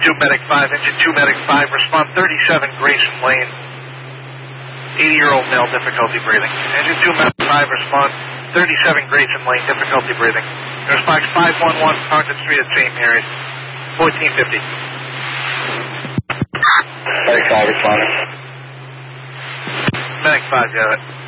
2, Medic 5, Engine 2, Medic 5, respond 37 Grayson Lane, 80-year-old male, difficulty breathing. Engine 2, Medic 5, respond 37 Grayson Lane, difficulty breathing. Response 511, Congress Street at St. Mary's, 1450. Medic 5 responding. Medic 5, you have it.